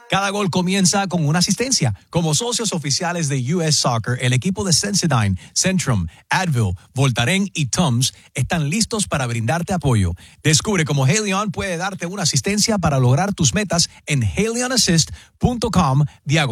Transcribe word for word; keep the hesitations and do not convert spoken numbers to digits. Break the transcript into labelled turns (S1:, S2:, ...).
S1: Cada gol comienza con una asistencia. Como socios oficiales de U S Soccer, el equipo de Sensodyne, Centrum, Advil, Voltaren y Tums están listos para brindarte apoyo. Descubre cómo Haleon puede darte una asistencia para lograr tus metas en haleonassist punto com diagonal